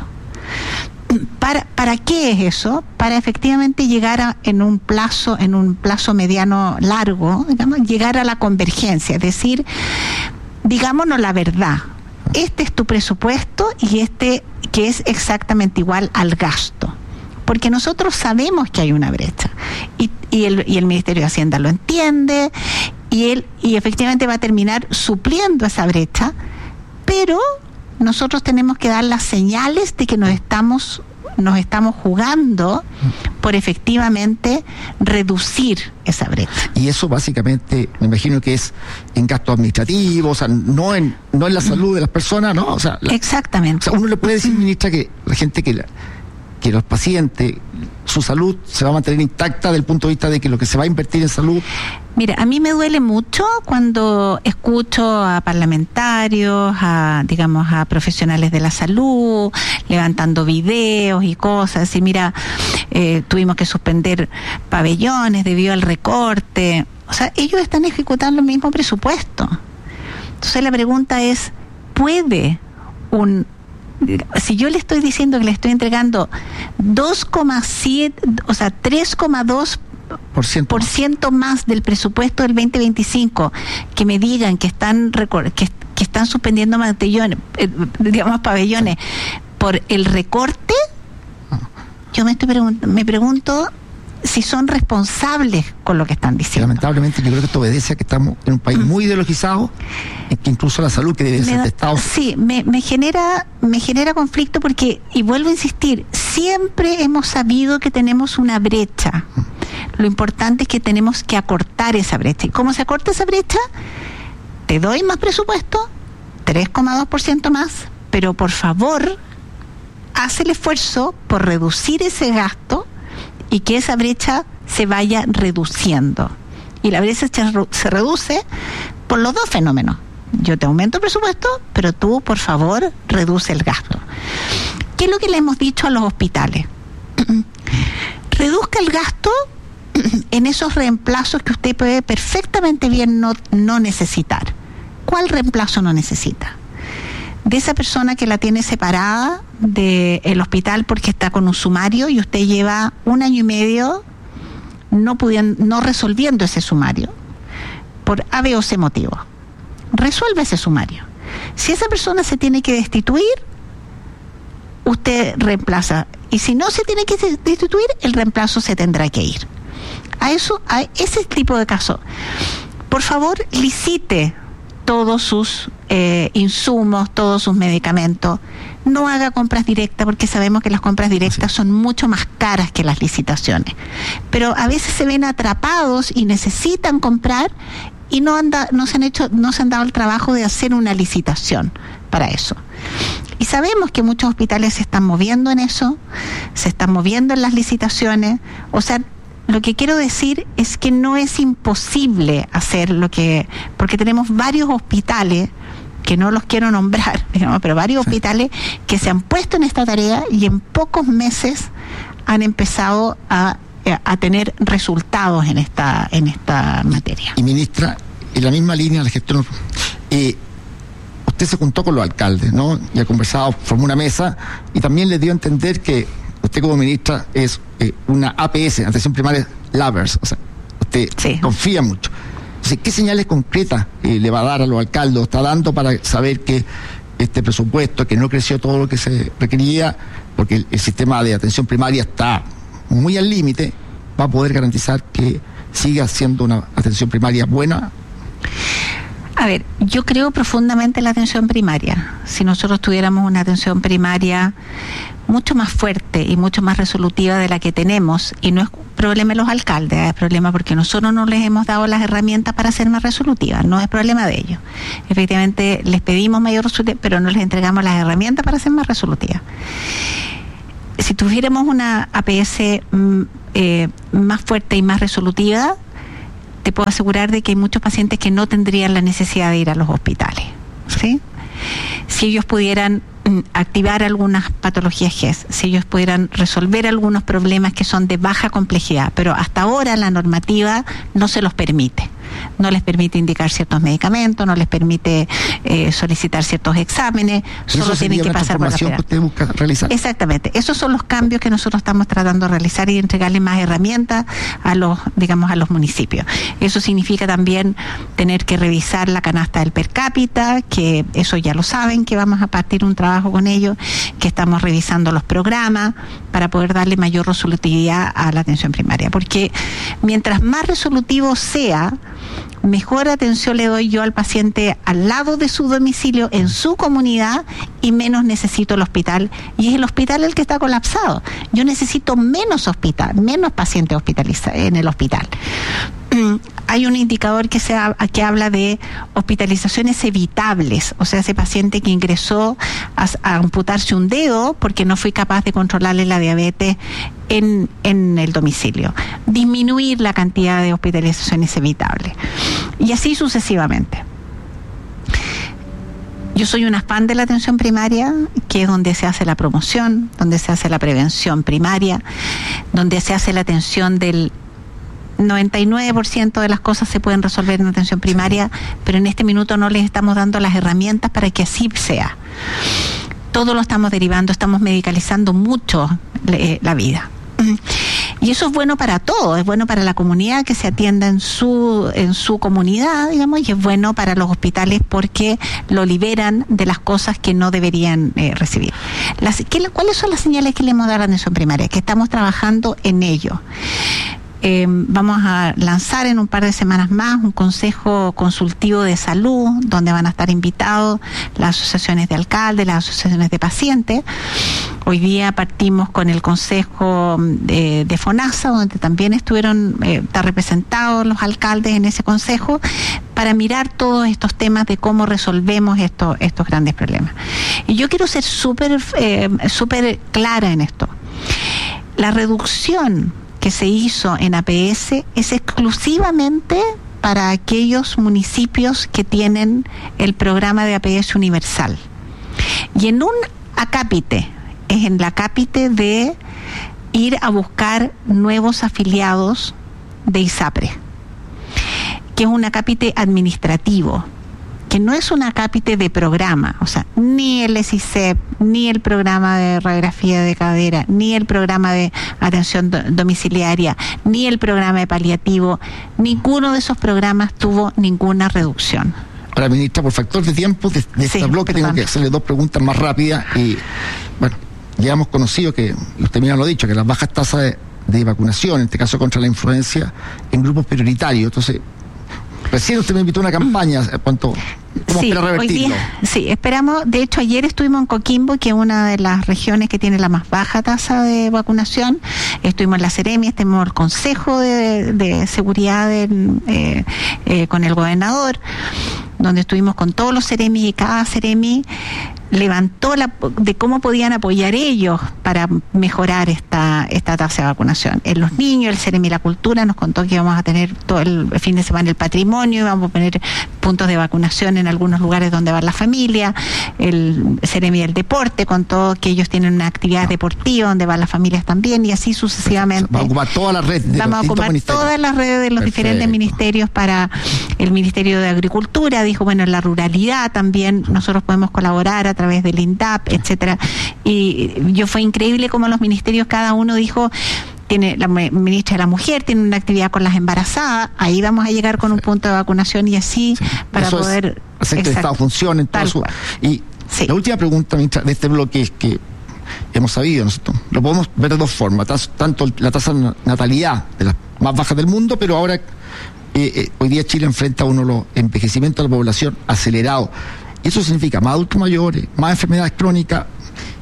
¿Para, ¿Para qué es eso? Para efectivamente llegar a, en un plazo, en un plazo mediano largo, digamos, llegar a la convergencia, es decir, digámonos la verdad. Este es tu presupuesto y este que es exactamente igual al gasto. Porque nosotros sabemos que hay una brecha y, y, el, y el Ministerio de Hacienda lo entiende y él y efectivamente va a terminar supliendo esa brecha, pero nosotros tenemos que dar las señales de que nos estamos nos estamos jugando por efectivamente reducir esa brecha. Y eso básicamente, me imagino que es en gastos administrativos, o sea, no en no en la salud de las personas, ¿no? O sea, la, exactamente. O sea, uno le puede decir, ministra, que la gente que la, que los pacientes, su salud se va a mantener intacta desde el punto de vista de que lo que se va a invertir en salud. Mira, a mí me duele mucho cuando escucho a parlamentarios, a, digamos, a profesionales de la salud, levantando videos y cosas, y mira, eh, tuvimos que suspender pabellones debido al recorte. O sea, ellos están ejecutando el mismo presupuesto. Entonces la pregunta es, ¿puede un... si yo le estoy diciendo que le estoy entregando dos coma siete, o sea, tres coma dos por ciento. por ciento más del presupuesto del veinte veinticinco, que me digan que están que, que están suspendiendo pabellones, eh, digamos pabellones por el recorte, yo me estoy pregunt- me pregunto si son responsables con lo que están diciendo. Lamentablemente yo creo que esto obedece a que estamos en un país muy ideologizado, en que incluso la salud que debe ser de Estado. Sí, me, me genera me genera conflicto porque, y vuelvo a insistir, siempre hemos sabido que tenemos una brecha. Lo importante es que tenemos que acortar esa brecha. ¿Y cómo se acorta esa brecha? Te doy más presupuesto, tres coma dos por ciento más, pero por favor, haz el esfuerzo por reducir ese gasto y que esa brecha se vaya reduciendo. Y la brecha se reduce por los dos fenómenos. Yo te aumento el presupuesto, pero tú, por favor, reduce el gasto. ¿Qué es lo que le hemos dicho a los hospitales? Reduzca el gasto en esos reemplazos que usted puede perfectamente bien no, no necesitar. ¿Cuál reemplazo no necesita? De esa persona que la tiene separada del hospital porque está con un sumario y usted lleva un año y medio no pudiendo, no resolviendo ese sumario por A, B o C motivo. Resuelve ese sumario. Si esa persona se tiene que destituir, usted reemplaza. Y si no se tiene que destituir, el reemplazo se tendrá que ir. A eso, a ese tipo de caso, por favor, licite todos sus eh, insumos, todos sus medicamentos. No haga compras directas porque sabemos que las compras directas son mucho más caras que las licitaciones. Pero a veces se ven atrapados y necesitan comprar y no, anda, no, se han hecho, no se han dado el trabajo de hacer una licitación para eso. Y sabemos que muchos hospitales se están moviendo en eso, se están moviendo en las licitaciones. O sea, lo que quiero decir es que no es imposible hacer lo que... porque tenemos varios hospitales, que no los quiero nombrar, digamos, pero varios sí. hospitales que se han puesto en esta tarea y en pocos meses han empezado a, a tener resultados en esta, en esta materia. Y ministra, en la misma línea de la gestión, eh, usted se juntó con los alcaldes, ¿no? Y ha conversado, formó una mesa y también le dio a entender que usted como ministra es eh, una A P S, atención primaria lovers, o sea, usted sí. confía mucho. Entonces, ¿qué señales concretas eh, le va a dar a los alcaldes, está dando para saber que este presupuesto, que no creció todo lo que se requería, porque el, el sistema de atención primaria está muy al límite, va a poder garantizar que siga siendo una atención primaria buena? A ver, yo creo profundamente en la atención primaria. Si nosotros tuviéramos una atención primaria mucho más fuerte y mucho más resolutiva de la que tenemos, y no es problema de los alcaldes, es problema porque nosotros no les hemos dado las herramientas para ser más resolutivas, no es problema de ellos. Efectivamente les pedimos mayor resolutividad, pero no les entregamos las herramientas para ser más resolutivas. Si tuviéramos una A P S mm, eh, más fuerte y más resolutiva, te puedo asegurar de que hay muchos pacientes que no tendrían la necesidad de ir a los hospitales, ¿sí? Si ellos pudieran mm, activar algunas patologías G E S, si ellos pudieran resolver algunos problemas que son de baja complejidad, pero hasta ahora la normativa no se los permite. No les permite indicar ciertos medicamentos, no les permite eh, solicitar ciertos exámenes, solo tienen que pasar por la que usted busca realizar. Exactamente, esos son los cambios que nosotros estamos tratando de realizar y entregarle más herramientas a los, digamos, a los municipios. Eso significa también tener que revisar la canasta del per cápita, que eso ya lo saben, que vamos a partir un trabajo con ellos, que estamos revisando los programas para poder darle mayor resolutividad a la atención primaria, porque mientras más resolutivo sea, mejor atención le doy yo al paciente al lado de su domicilio, en su comunidad, y menos necesito el hospital, y es el hospital el que está colapsado. Yo necesito menos hospital, menos pacientes hospitalizados en el hospital. Hay un indicador que se ha, que habla de hospitalizaciones evitables, o sea, ese paciente que ingresó a, a amputarse un dedo porque no fui capaz de controlarle la diabetes en, en el domicilio. Disminuir la cantidad de hospitalizaciones evitables. Y así sucesivamente. Yo soy una fan de la atención primaria, que es donde se hace la promoción, donde se hace la prevención primaria, donde se hace la atención del noventa y nueve por ciento de las cosas se pueden resolver en atención primaria, pero en este minuto no les estamos dando las herramientas para que así sea. Todo lo estamos derivando, estamos medicalizando mucho eh, la vida. Y eso es bueno para todos, es bueno para la comunidad que se atienda en su en su comunidad, digamos, y es bueno para los hospitales porque lo liberan de las cosas que no deberían eh, recibir. Las, ¿qué, ¿Cuáles son las señales que le hemos dado a la atención primaria? Que estamos trabajando en ello. Eh, vamos a lanzar en un par de semanas más un consejo consultivo de salud donde van a estar invitados las asociaciones de alcaldes, las asociaciones de pacientes. Hoy día partimos con el consejo de, de FONASA, donde también estuvieron eh, representados los alcaldes en ese consejo, para mirar todos estos temas de cómo resolvemos estos, estos grandes problemas. Y yo quiero ser súper eh, súper clara en esto. La reducción que se hizo en A P S es exclusivamente para aquellos municipios que tienen el programa de A P S universal. Y en un acápite, es en la acápite de ir a buscar nuevos afiliados de ISAPRE, que es un acápite administrativo, que no es un acápite de programa, o sea, ni el S I C E P, ni el programa de radiografía de cadera, ni el programa de atención do- domiciliaria, ni el programa de paliativo, ninguno de esos programas tuvo ninguna reducción. Ahora, ministra, por factor de tiempo, de, de Sí, este bloque perdón. tengo que hacerle dos preguntas más rápidas. Y bueno, ya hemos conocido que, y usted mismo lo ha dicho, que las bajas tasas de, de vacunación, en este caso contra la influenza, en grupos prioritarios. Entonces, recién usted me invitó a una campaña, ¿cuánto? ¿Cómo Sí, espera hoy revertirlo? día, sí, esperamos. De hecho, ayer estuvimos en Coquimbo, que es una de las regiones que tiene la más baja tasa de vacunación. Estuvimos en la Seremi, estuvimos en el Consejo de, de Seguridad del, eh, eh, con el gobernador, donde estuvimos con todos los Seremi, y cada Seremi levantó la de cómo podían apoyar ellos para mejorar esta esta tasa de vacunación. En los niños, el Seremi de la Cultura nos contó que íbamos a tener todo el fin de semana el patrimonio, íbamos a poner puntos de vacunación en algunos lugares donde va la familia. El Seremi del Deporte contó que ellos tienen una actividad deportiva donde van las familias también, y así sucesivamente. Va a ocupar toda la red de Vamos los a ocupar ministerios. todas las redes de los Perfecto. diferentes ministerios. Para el Ministerio de Agricultura dijo, bueno, en la ruralidad también nosotros podemos colaborar a través del INDAP, etcétera. Y yo fue increíble cómo los ministerios, cada uno dijo, tiene la me- ministra de la Mujer tiene una actividad con las embarazadas, ahí vamos a llegar con un punto de vacunación, y así Sí. para Eso es poder hacer que el Estado funcione en todo Tal su... cual. Y Sí. la última pregunta, ministra, de este bloque es que hemos sabido nosotros, lo podemos ver de dos formas, tas- tanto la tasa de natalidad de las más bajas del mundo, pero ahora eh, eh, hoy día Chile enfrenta uno de los envejecimientos de la población acelerado. Y eso significa más adultos mayores, más enfermedades crónicas.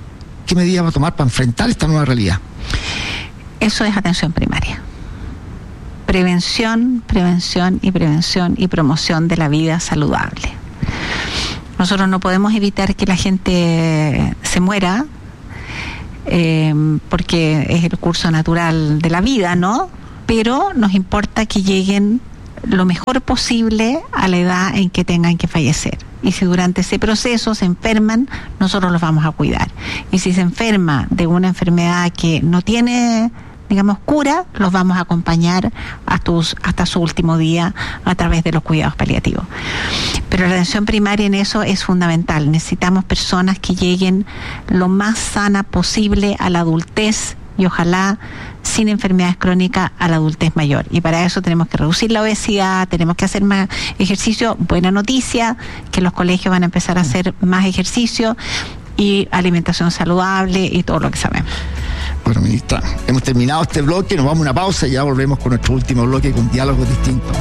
¿qué medidas va a tomar para enfrentar esta nueva realidad? Eso es atención primaria. Prevención, prevención y prevención y promoción de la vida saludable. Nosotros no podemos evitar que la gente se muera, eh, porque es el curso natural de la vida, ¿no? Pero nos importa que lleguen lo mejor posible a la edad en que tengan que fallecer. Y si durante ese proceso se enferman, nosotros los vamos a cuidar. Y si se enferma de una enfermedad que no tiene, digamos, cura, los vamos a acompañar hasta, hasta su último día a través de los cuidados paliativos. Pero la atención primaria en eso es fundamental. Necesitamos personas que lleguen lo más sana posible a la adultez y ojalá sin enfermedades crónicas a la adultez mayor. Y para eso tenemos que reducir la obesidad, tenemos que hacer más ejercicio. Buena noticia, que los colegios van a empezar a hacer más ejercicio y alimentación saludable y todo lo que sabemos. Bueno, ministra, hemos terminado este bloque, nos vamos a una pausa y ya volvemos con nuestro último bloque con diálogos distintos.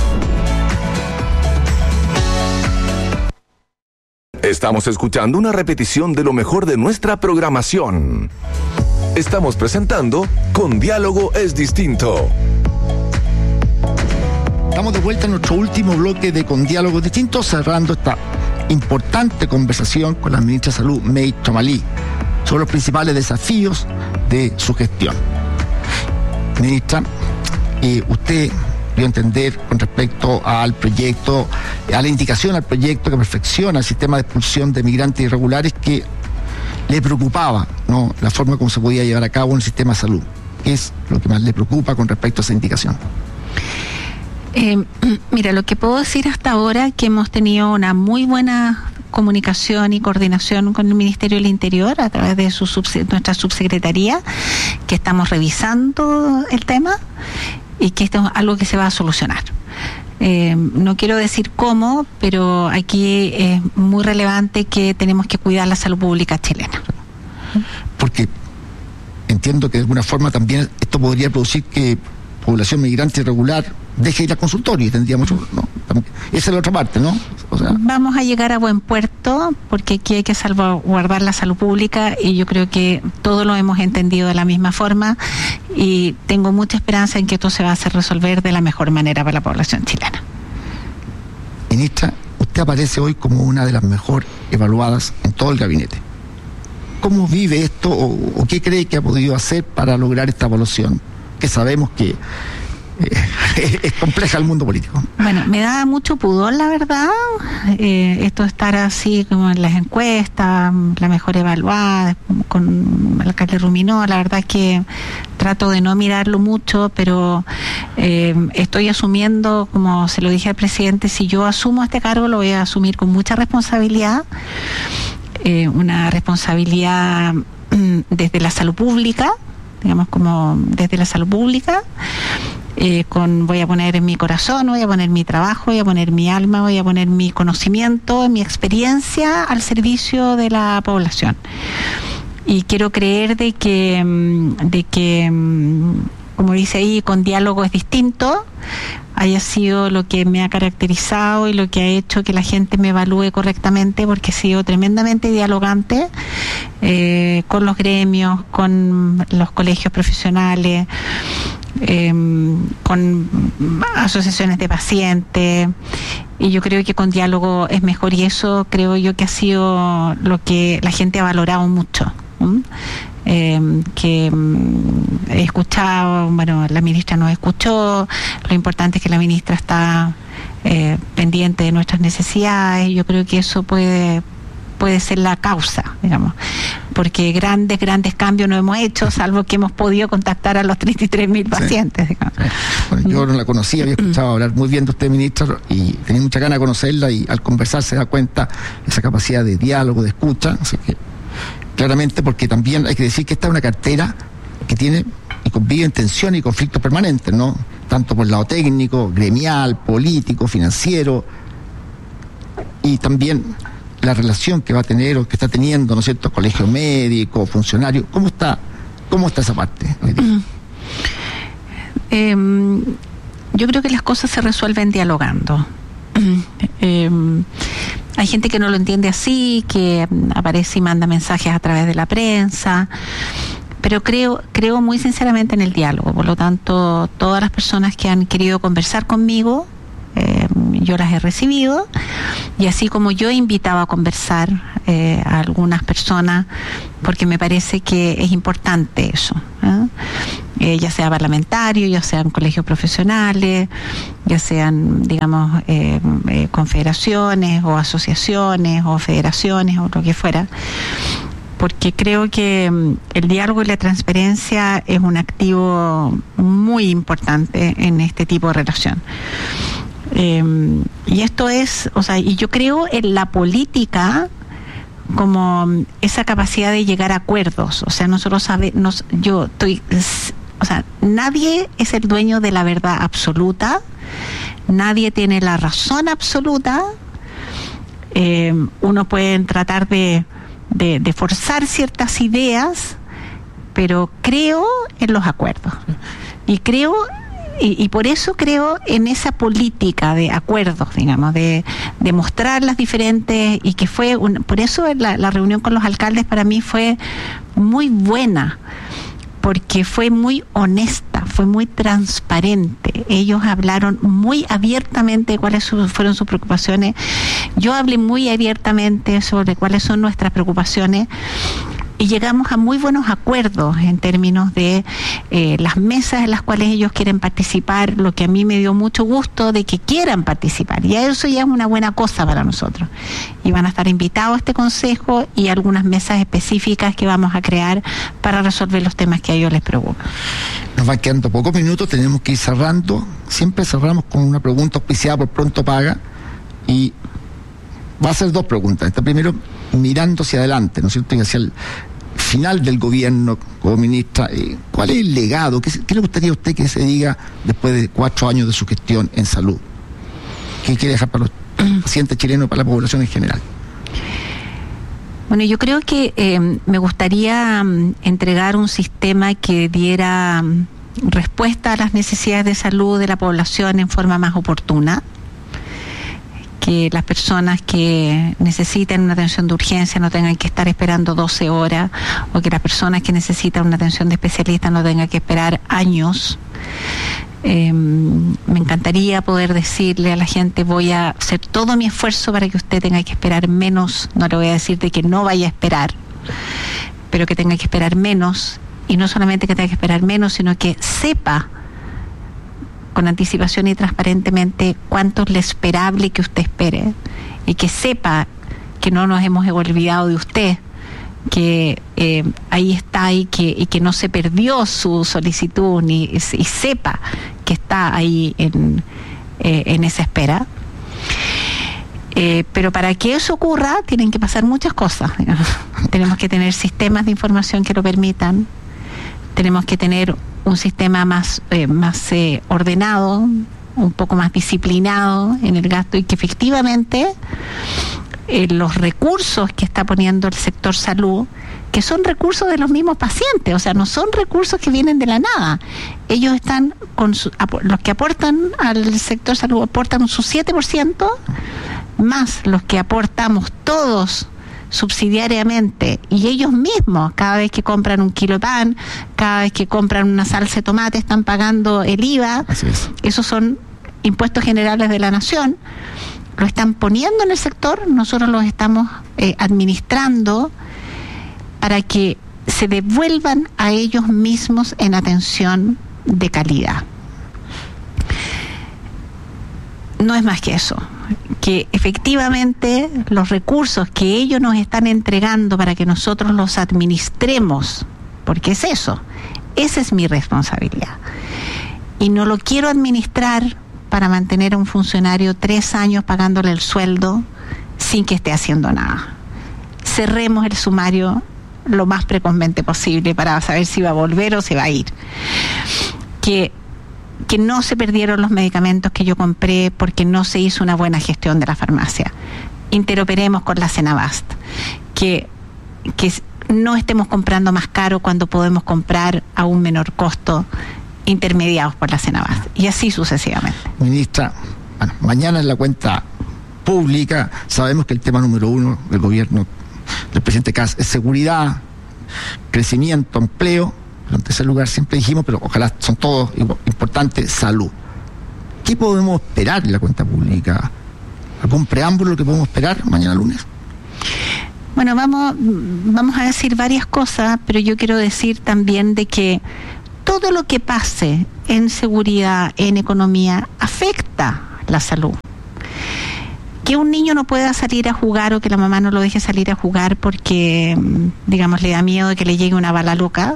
Estamos escuchando una repetición de lo mejor de nuestra programación. Estamos presentando Con Diálogo es Distinto. Estamos de vuelta en nuestro último bloque de Con Diálogos Distintos, cerrando esta importante conversación con la ministra de Salud, May Chamalí, sobre los principales desafíos de su gestión. Ministra, eh, usted dio a entender con respecto al proyecto, a la indicación al proyecto que perfecciona el sistema de expulsión de migrantes irregulares, que le preocupaba, ¿no?, la forma como se podía llevar a cabo en el sistema de salud. ¿Qué es lo que más le preocupa con respecto a esa indicación? Eh, mira, lo que puedo decir hasta ahora es que hemos tenido una muy buena comunicación y coordinación con el Ministerio del Interior a través de su subse- nuestra subsecretaría, que estamos revisando el tema y que esto es algo que se va a solucionar. Eh, no quiero decir cómo, pero aquí es muy relevante que tenemos que cuidar la salud pública chilena. Porque entiendo que de alguna forma también esto podría producir que población migrante irregular deje ir al consultorio y tendría mucho, ¿no? Esa es la otra parte, ¿no? O sea, vamos a llegar a buen puerto porque aquí hay que salvaguardar la salud pública y yo creo que todos lo hemos entendido de la misma forma y tengo mucha esperanza en que esto se va a hacer resolver de la mejor manera para la población chilena. Ministra, usted aparece hoy como una de las mejor evaluadas en todo el gabinete. ¿Cómo vive esto o, o qué cree que ha podido hacer para lograr esta evaluación? Que sabemos que eh, es compleja el mundo político. Bueno, me da mucho pudor, la verdad, eh, esto de estar así como en las encuestas, la mejor evaluada, con el alcalde Ruminó, la verdad es que trato de no mirarlo mucho, pero eh, estoy asumiendo, como se lo dije al presidente, si yo asumo este cargo lo voy a asumir con mucha responsabilidad, eh, una responsabilidad desde la salud pública, digamos como desde la salud pública, eh, con voy a poner mi corazón, voy a poner mi trabajo, voy a poner mi alma, voy a poner mi conocimiento, mi experiencia al servicio de la población. Y quiero creer de que, de que, como dice ahí, con diálogo es distinto, haya sido lo que me ha caracterizado y lo que ha hecho que la gente me evalúe correctamente, porque he sido tremendamente dialogante eh, con los gremios, con los colegios profesionales, eh, con asociaciones de pacientes, y yo creo que con diálogo es mejor, y eso creo yo que ha sido lo que la gente ha valorado mucho. ¿Mm? Eh, que mm, he escuchado, bueno, la ministra nos escuchó, lo importante es que la ministra está eh, pendiente de nuestras necesidades, y yo creo que eso puede puede ser la causa, digamos, porque grandes, grandes cambios no hemos hecho, salvo que hemos podido contactar a los treinta y tres mil pacientes. Sí. Bueno, yo no la conocía, había escuchado hablar muy bien de usted, ministra, y tenía mucha ganas de conocerla, y al conversar se da cuenta de esa capacidad de diálogo, de escucha, así que claramente, porque también hay que decir que esta es una cartera que tiene y convive en tensión y conflictos permanentes, ¿no? Tanto por el lado técnico, gremial, político, financiero, y también la relación que va a tener o que está teniendo, ¿no es cierto?, colegio médico, funcionario. ¿Cómo está, cómo está esa parte? Eh, yo creo que las cosas se resuelven dialogando. Eh, hay gente que no lo entiende así, que aparece y manda mensajes a través de la prensa, pero creo, creo muy sinceramente en el diálogo. Por lo tanto, todas las personas que han querido conversar conmigo, eh, yo las he recibido, y así como yo he invitado a conversar eh, a algunas personas, porque me parece que es importante eso, ¿eh? Eh, ya sea parlamentario, ya sean colegios profesionales, ya sean, digamos, eh, eh, confederaciones o asociaciones o federaciones o lo que fuera, porque creo que um, el diálogo y la transparencia es un activo muy importante en este tipo de relación. Eh, y esto es, o sea, y yo creo en la política como esa capacidad de llegar a acuerdos. O sea, nosotros sabemos, yo estoy, o sea, nadie es el dueño de la verdad absoluta, nadie tiene la razón absoluta. Eh, uno puede tratar de, de, de forzar ciertas ideas, pero creo en los acuerdos. Y creo Y, y por eso creo en esa política de acuerdos, digamos, de, de mostrar las diferentes, y que fue, un, por eso la, la reunión con los alcaldes para mí fue muy buena, porque fue muy honesta, fue muy transparente. Ellos hablaron muy abiertamente de cuáles su, fueron sus preocupaciones. Yo hablé muy abiertamente sobre cuáles son nuestras preocupaciones. Y llegamos a muy buenos acuerdos en términos de eh, las mesas en las cuales ellos quieren participar, lo que a mí me dio mucho gusto de que quieran participar. Y eso ya es una buena cosa para nosotros. Y van a estar invitados a este consejo y algunas mesas específicas que vamos a crear para resolver los temas que a ellos les preocupan. Nos van quedando pocos minutos, tenemos que ir cerrando. Siempre cerramos con una pregunta auspiciada por Pronto Paga. Y va a ser dos preguntas. Esta primero, mirando hacia adelante, ¿no es cierto? Y hacia el final del gobierno como ministra, eh, ¿cuál es el legado? ¿Qué, ¿Qué le gustaría a usted que se diga después de cuatro años de su gestión en salud? ¿Qué quiere dejar para los pacientes chilenos y para la población en general? Bueno, yo creo que eh, me gustaría um, entregar un sistema que diera um, respuesta a las necesidades de salud de la población en forma más oportuna, que las personas que necesitan una atención de urgencia no tengan que estar esperando doce horas, o que las personas que necesitan una atención de especialista no tengan que esperar años. Eh, me encantaría poder decirle a la gente: voy a hacer todo mi esfuerzo para que usted tenga que esperar menos. No le voy a decir de que no vaya a esperar, pero que tenga que esperar menos, y no solamente que tenga que esperar menos, sino que sepa con anticipación y transparentemente cuánto es lo esperable que usted espere, y que sepa que no nos hemos olvidado de usted, que eh, ahí está, y que, y que no se perdió su solicitud, ni, y sepa que está ahí en, eh, en esa espera. Eh, pero para que eso ocurra tienen que pasar muchas cosas. Tenemos que tener sistemas de información que lo permitan, tenemos que tener un sistema más, eh, más eh, ordenado, un poco más disciplinado en el gasto, y que efectivamente eh, los recursos que está poniendo el sector salud, que son recursos de los mismos pacientes, o sea, no son recursos que vienen de la nada. Ellos están con su, los que aportan al sector salud aportan su siete por ciento, más los que aportamos todos subsidiariamente, y ellos mismos, cada vez que compran un kilo de pan, cada vez que compran una salsa de tomate, están pagando el I V A. Así es. Esos son impuestos generales de la nación, lo están poniendo en el sector, nosotros los estamos eh, administrando para que se devuelvan a ellos mismos en atención de calidad. No es más que eso, que efectivamente los recursos que ellos nos están entregando para que nosotros los administremos, porque es eso, esa es mi responsabilidad. Y no lo quiero administrar para mantener a un funcionario tres años pagándole el sueldo sin que esté haciendo nada. Cerremos el sumario lo más precozmente posible para saber si va a volver o se va a ir. Que que no se perdieron los medicamentos que yo compré porque no se hizo una buena gestión de la farmacia. Interoperemos con la Senabast. Que, que no estemos comprando más caro cuando podemos comprar a un menor costo, intermediados por la Senabast. Y así sucesivamente. Ministra, bueno, mañana en la cuenta pública. Sabemos que el tema número uno del gobierno del presidente Kast es seguridad, crecimiento, empleo. Pero en tercer lugar siempre dijimos, pero ojalá son todos importantes, salud. ¿Qué podemos esperar en la cuenta pública? ¿Algún preámbulo que podemos esperar mañana lunes? Bueno, vamos, vamos a decir varias cosas, pero yo quiero decir también de que todo lo que pase en seguridad, en economía, afecta la salud. Que un niño no pueda salir a jugar o que la mamá no lo deje salir a jugar porque, digamos, le da miedo de que le llegue una bala loca,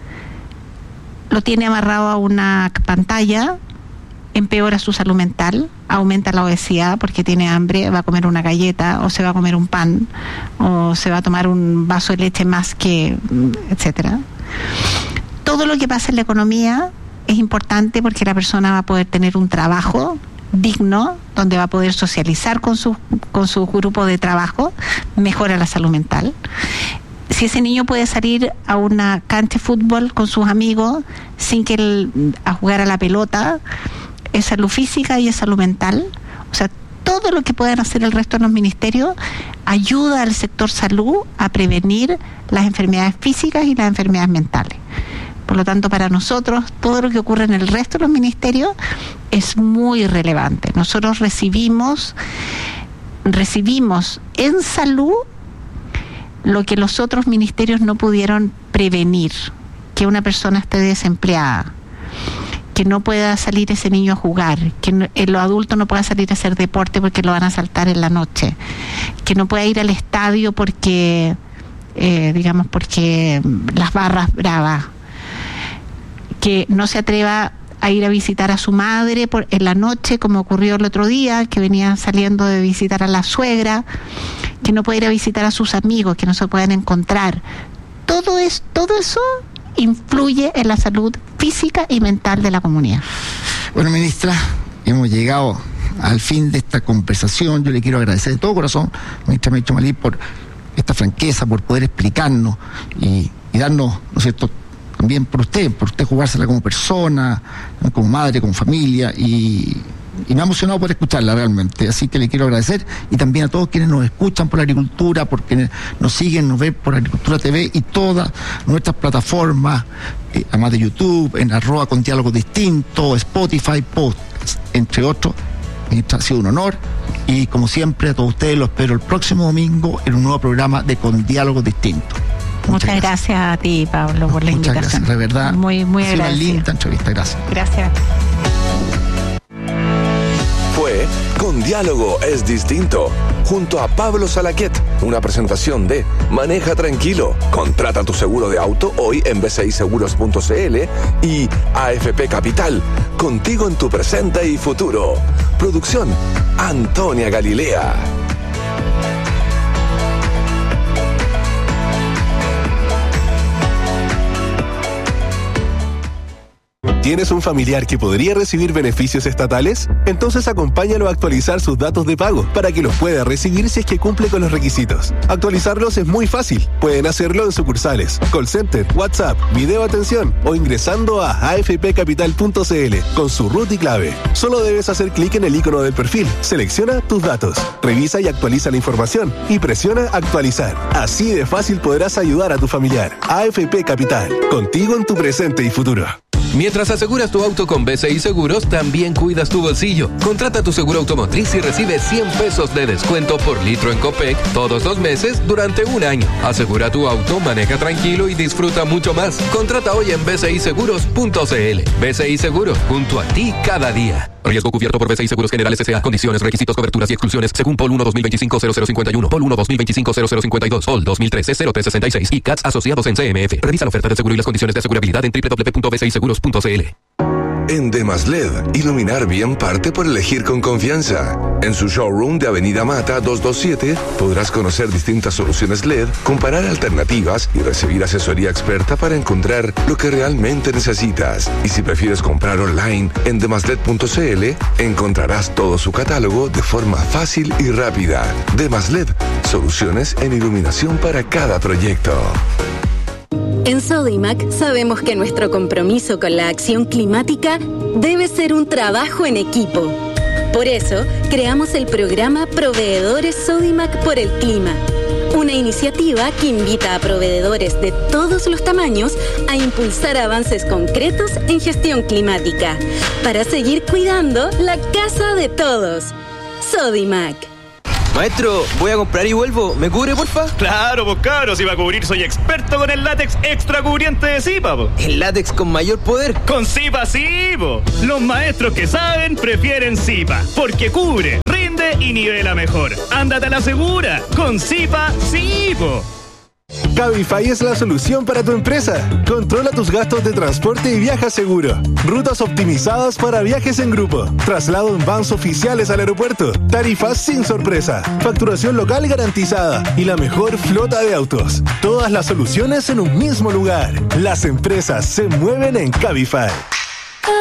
lo tiene amarrado a una pantalla, empeora su salud mental, aumenta la obesidad porque tiene hambre, va a comer una galleta o se va a comer un pan o se va a tomar un vaso de leche más que, etcétera. Todo lo que pasa en la economía es importante porque la persona va a poder tener un trabajo digno, donde va a poder socializar con su, con su grupo de trabajo, mejora la salud mental. Si ese niño puede salir a una cancha de fútbol con sus amigos sin que él, a jugar a la pelota, es salud física y es salud mental. O sea, todo lo que puedan hacer el resto de los ministerios ayuda al sector salud a prevenir las enfermedades físicas y las enfermedades mentales. Por lo tanto, para nosotros, todo lo que ocurre en el resto de los ministerios es muy relevante. Nosotros recibimos, recibimos en salud lo que los otros ministerios no pudieron prevenir, que una persona esté desempleada, que no pueda salir ese niño a jugar, que no, el adulto no pueda salir a hacer deporte porque lo van a asaltar en la noche, que no pueda ir al estadio porque, eh, digamos, porque las barras bravas, que no se atreva a ir a visitar a su madre por, en la noche, como ocurrió el otro día, que venía saliendo de visitar a la suegra, que no puede ir a visitar a sus amigos, que no se puedan encontrar. Todo, es, todo eso influye en la salud física y mental de la comunidad. Bueno, ministra, hemos llegado al fin de esta conversación. Yo le quiero agradecer de todo corazón, ministra Mecho Malí, por esta franqueza, por poder explicarnos y, y darnos, ¿no es cierto?, también por usted, por usted jugársela como persona, como madre, como familia, y, y me ha emocionado por escucharla realmente, así que le quiero agradecer, y también a todos quienes nos escuchan por la agricultura, por quienes nos siguen, nos ven por Agricultura T V y todas nuestras plataformas, eh, además de YouTube, en arroba con diálogo distinto, Spotify, Post, entre otros. Ministra, ha sido un honor, y como siempre a todos ustedes los espero el próximo domingo en un nuevo programa de Con Diálogo Distinto. Muchas, Muchas gracias. gracias a ti, Pablo, por la Muchas invitación. Gracias, de verdad. Muy, muy agradecida. Ha sido una linda entrevista, gracias. Gracias. Fue Con Diálogo es Distinto, junto a Pablo Salaquet, una presentación de Maneja Tranquilo. Contrata tu seguro de auto hoy en b c i seguros punto c l y A F P Capital, contigo en tu presente y futuro. Producción, Antonia Galilea. ¿Tienes un familiar que podría recibir beneficios estatales? Entonces acompáñalo a actualizar sus datos de pago para que los pueda recibir si es que cumple con los requisitos. Actualizarlos es muy fácil. Pueden hacerlo en sucursales, call center, WhatsApp, video atención o ingresando a a f p capital punto c l con su R U T y clave. Solo debes hacer clic en el icono del perfil, selecciona tus datos, revisa y actualiza la información y presiona actualizar. Así de fácil podrás ayudar a tu familiar. A F P Capital, contigo en tu presente y futuro. Mientras aseguras tu auto con B C I Seguros, también cuidas tu bolsillo. Contrata tu seguro automotriz y recibe cien pesos de descuento por litro en Copec todos los meses durante un año. Asegura tu auto, maneja tranquilo y disfruta mucho más. Contrata hoy en b c i seguros punto c l. B C I Seguros, junto a ti cada día. Riesgo cubierto por B C I Seguros Generales S A. Condiciones, requisitos, coberturas y exclusiones según P O L uno dos mil veinticinco cero cero cincuenta y uno, P O L uno dos mil veinticinco cero cero cincuenta y dos, P O L dos mil trece cero tres sesenta y seis y C A T S asociados en C M F. Revisa la oferta de seguro y las condiciones de asegurabilidad en w w w punto b c i seguros punto c l. En Demas L E D, iluminar bien parte por elegir con confianza. En su showroom de Avenida Mata doscientos veintisiete podrás conocer distintas soluciones L E D, comparar alternativas y recibir asesoría experta para encontrar lo que realmente necesitas. Y si prefieres comprar online en demasled punto c l, encontrarás todo su catálogo de forma fácil y rápida. Demas L E D, soluciones en iluminación para cada proyecto. En Sodimac sabemos que nuestro compromiso con la acción climática debe ser un trabajo en equipo. Por eso, creamos el programa Proveedores Sodimac por el Clima. Una iniciativa que invita a proveedores de todos los tamaños a impulsar avances concretos en gestión climática para seguir cuidando la casa de todos. Sodimac. Maestro, voy a comprar y vuelvo. ¿Me cubre, porfa? Claro, pues cabros, si va a cubrir soy experto con el látex extra cubriente de Zipa, po. ¿El látex con mayor poder? Con Zipa sí, po. Los maestros que saben prefieren Zipa, porque cubre, rinde y nivela mejor. Ándate a la segura, con Zipa sí, po. Cabify es la solución para tu empresa. Controla tus gastos de transporte y viaja seguro. Rutas optimizadas para viajes en grupo. Traslado en vans oficiales al aeropuerto. Tarifas sin sorpresa. Facturación local garantizada. Y la mejor flota de autos. Todas las soluciones en un mismo lugar. Las empresas se mueven en Cabify.